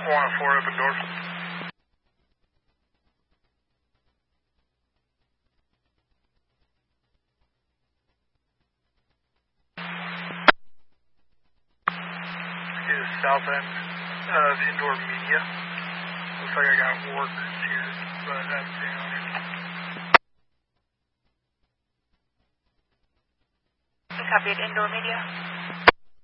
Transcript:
104 open doors. Is south end of indoor media. Looks like I got workers here, but that's the Copy at indoor media.